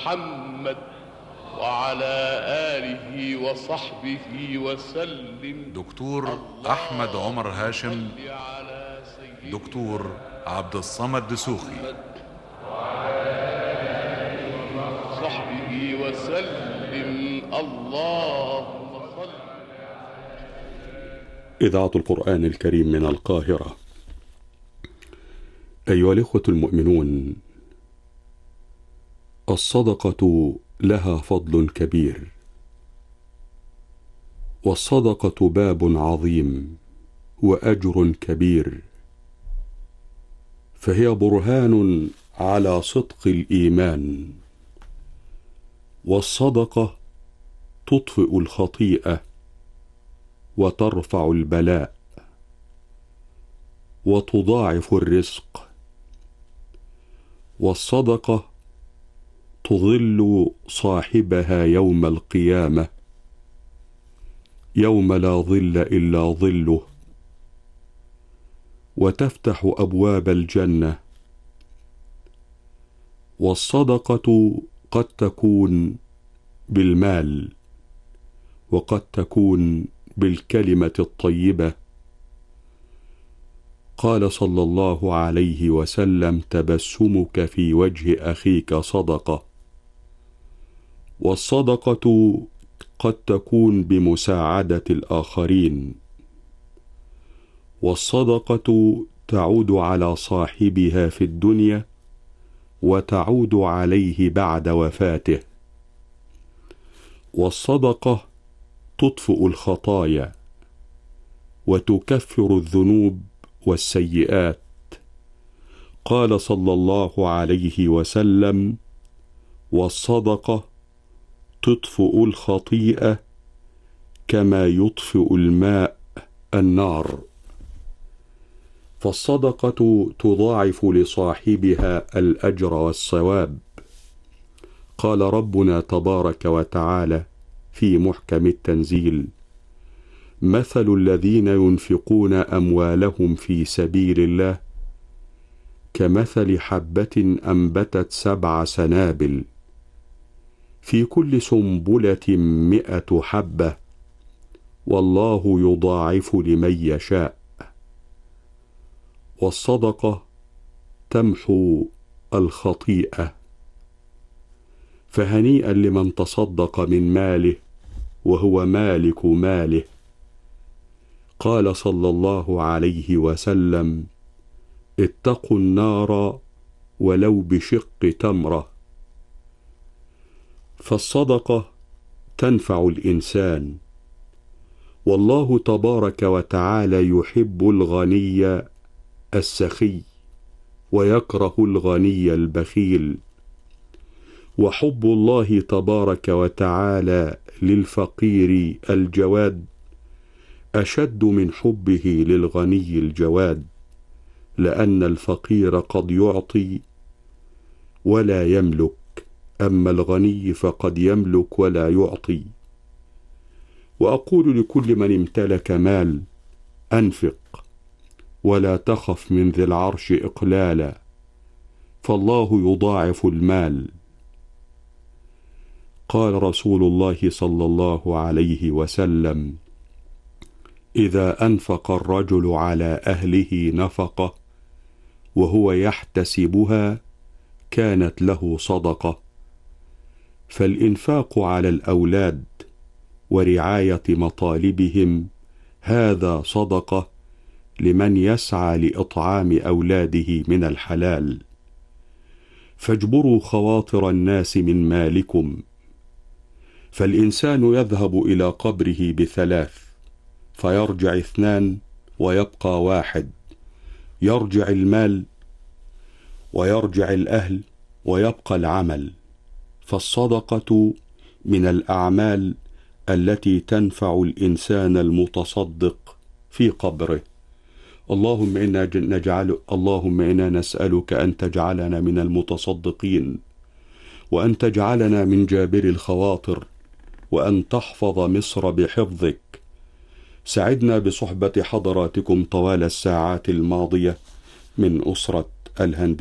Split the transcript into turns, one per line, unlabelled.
محمد وعلى آله وصحبه وسلم.
دكتور أحمد عمر هاشم، دكتور عبد الصمد دسوخي،
صحبه وسلم. اللهم صل.
إذاعة القرآن الكريم من القاهرة. أيها الإخوة المؤمنون، الصدقة لها فضل كبير، والصدقة باب عظيم وأجر كبير، فهي برهان على صدق الإيمان. والصدقة تطفئ الخطيئة وترفع البلاء وتضاعف الرزق. والصدقة تظل صاحبها يوم القيامة، يوم لا ظل إلا ظله، وتفتح أبواب الجنة. والصدقة قد تكون بالمال، وقد تكون بالكلمة الطيبة. قال صلى الله عليه وسلم: تبسمك في وجه أخيك صدقة. والصدقة قد تكون بمساعدة الآخرين. والصدقة تعود على صاحبها في الدنيا وتعود عليه بعد وفاته. والصدقة تطفئ الخطايا وتكفر الذنوب والسيئات. قال صلى الله عليه وسلم: والصدقة تطفئ الخطيئة كما يطفئ الماء النار. فالصدقة تضاعف لصاحبها الأجر والثواب. قال ربنا تبارك وتعالى في محكم التنزيل: مثل الذين ينفقون أموالهم في سبيل الله كمثل حبة أنبتت 7 سنابل في كل سنبلة 100 حبة، والله يضاعف لمن يشاء. والصدقة تمحو الخطيئة، فهنيئا لمن تصدق من ماله وهو مالك ماله. قال صلى الله عليه وسلم: اتقوا النار ولو بشق تمرة. فالصدقة تنفع الإنسان، والله تبارك وتعالى يحب الغني السخي ويكره الغني البخيل. وحب الله تبارك وتعالى للفقير الجواد أشد من حبه للغني الجواد، لأن الفقير قد يعطي ولا يملك، أما الغني فقد يملك ولا يعطي. وأقول لكل من امتلك مال: أنفق ولا تخف من ذي العرش إقلالا، فالله يضاعف المال. قال رسول الله صلى الله عليه وسلم: إذا أنفق الرجل على أهله نفقة وهو يحتسبها كانت له صدقة. فالإنفاق على الأولاد ورعاية مطالبهم هذا صدقة لمن يسعى لإطعام أولاده من الحلال. فاجبروا خواطر الناس من مالكم. فالإنسان يذهب إلى قبره ب3، فيرجع 2 ويبقى 1. يرجع المال ويرجع الأهل ويبقى العمل. فالصدقة من الأعمال التي تنفع الإنسان المتصدق في قبره. اللهم إنا نسألك أن تجعلنا من المتصدقين، وأن تجعلنا من جابر الخواطر، وأن تحفظ مصر بحفظك. سعدنا بصحبة حضراتكم طوال الساعات الماضية من أسرة الهندسة.